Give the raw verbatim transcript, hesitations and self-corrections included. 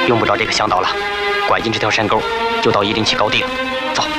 用不着这个向导了，拐进这条山沟，就到一定起高地了。走。